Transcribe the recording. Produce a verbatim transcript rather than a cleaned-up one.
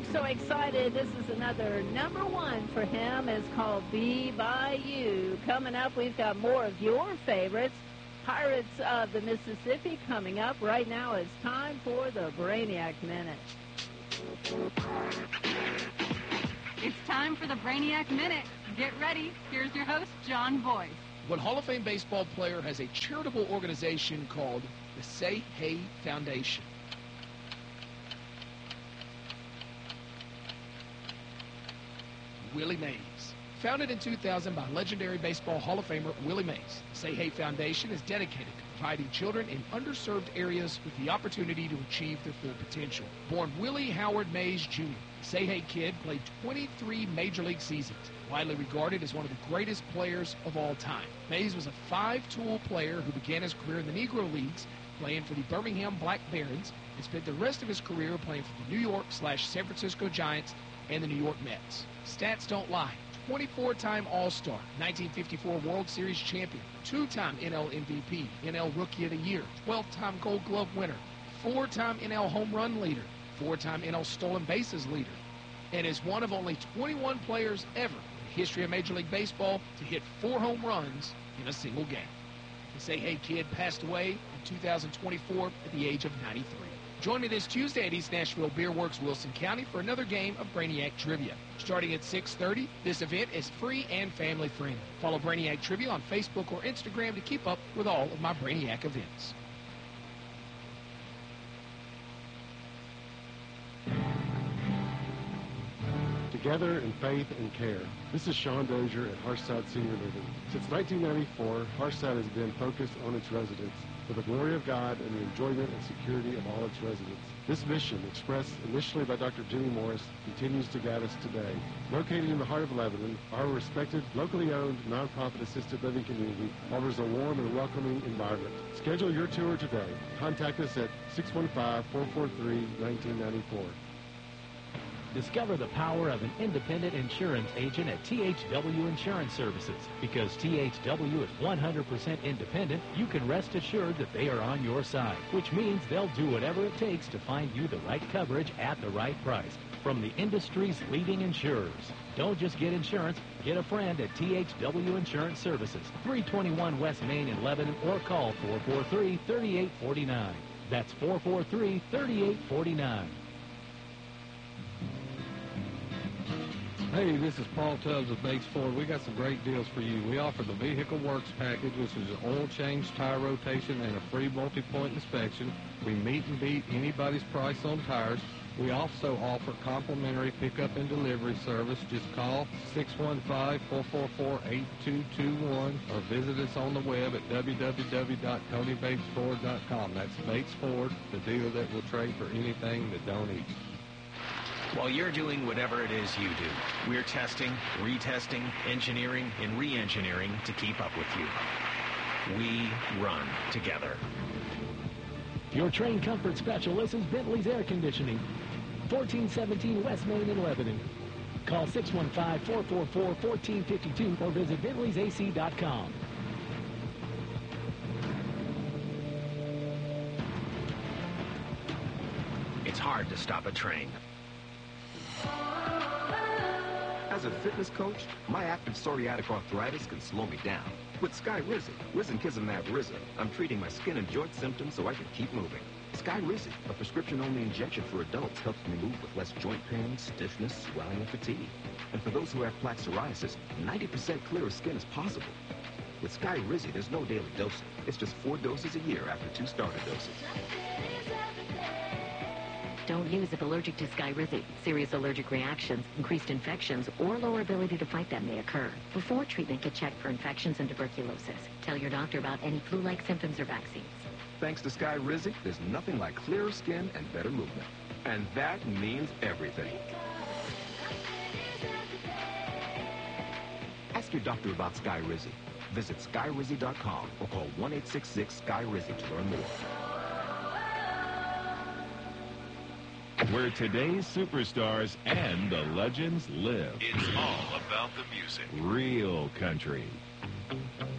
so excited. This is another number one for him. It's called Be By You. Coming up, we've got more of your favorites. Pirates of the Mississippi coming up. Right now, it's time for the Brainiac Minute. It's time for the Brainiac Minute. Get ready. Here's your host, John Boyce. One Hall of Fame baseball player has a charitable organization called the Say Hey Foundation. Willie Mays. Founded in two thousand by legendary baseball Hall of Famer Willie Mays, the Say Hey Foundation is dedicated to providing children in underserved areas with the opportunity to achieve their full potential. Born Willie Howard Mays Junior, the Say Hey Kid played twenty-three Major League seasons, widely regarded as one of the greatest players of all time. Mays was a five-tool player who began his career in the Negro Leagues, playing for the Birmingham Black Barons, and spent the rest of his career playing for the New York slash San Francisco Giants and the New York Mets. Stats don't lie. twenty-four-time All-Star, nineteen fifty-four World Series champion, two-time N L M V P, N L Rookie of the Year, twelve-time Gold Glove winner, four-time N L home run leader, four-time N L stolen bases leader, and is one of only twenty-one players ever in the history of Major League Baseball to hit four home runs in a single game. The Say Hey Kid passed away in two thousand twenty-four at the age of ninety-three. Join me this Tuesday at East Nashville Beer Works, Wilson County for another game of Brainiac Trivia. Starting at six thirty, this event is free and family-friendly. Follow Brainiac Trivia on Facebook or Instagram to keep up with all of my Brainiac events. Together in faith and care. This is Sean Dozier at Harshside Senior Living. Since nineteen ninety-four, Harshside has been focused on its residents for the glory of God and the enjoyment and security of all its residents. This mission, expressed initially by Doctor Jimmy Morris, continues to guide us today. Located in the heart of Lebanon, our respected, locally owned, nonprofit assisted living community offers a warm and welcoming environment. Schedule your tour today. Contact us at six one five, four four three, one nine nine four. Discover the power of an independent insurance agent at T H W Insurance Services. Because T H W is one hundred percent independent, you can rest assured that they are on your side, which means they'll do whatever it takes to find you the right coverage at the right price from the industry's leading insurers. Don't just get insurance, get a friend at T H W Insurance Services, three twenty-one West Main in Lebanon, or call four four three, three eight four nine. That's four four three, three eight four nine. Hey, this is Paul Tubbs of Bates Ford. We got some great deals for you. We offer the Vehicle Works package, which is an oil change, tire rotation, and a free multi-point inspection. We meet and beat anybody's price on tires. We also offer complimentary pickup and delivery service. Just call six one five, four four four, eight two two one or visit us on the web at w w w dot tony bates ford dot com. That's Bates Ford, the dealer that will trade for anything that don't eat. While you're doing whatever it is you do, we're testing, retesting, engineering, and re-engineering to keep up with you. We run together. Your train comfort specialist is Bentley's Air Conditioning, fourteen seventeen West Main in Lebanon. Call six one five, four four four, one four five two or visit bentleys a c dot com. It's hard to stop a train. As a fitness coach, my active psoriatic arthritis can slow me down. With Skyrizi, Risankizumab Riza, I'm treating my skin and joint symptoms so I can keep moving. Skyrizi, a prescription-only injection for adults, helps me move with less joint pain, stiffness, swelling, and fatigue. And for those who have plaque psoriasis, ninety percent clearer skin is possible. With Skyrizi, there's no daily dosing. It's just four doses a year after two starter doses. Don't use if allergic to Skyrizi. Serious allergic reactions, increased infections, or lower ability to fight them may occur. Before treatment, get checked for infections and tuberculosis. Tell your doctor about any flu-like symptoms or vaccines. Thanks to Skyrizi, there's nothing like clearer skin and better movement. And that means everything. Ask your doctor about Skyrizi. Visit Skyrizi dot com or call one eight six six, S K Y R I Z I to learn more. Where today's superstars and the legends live. It's all about the music. Real country.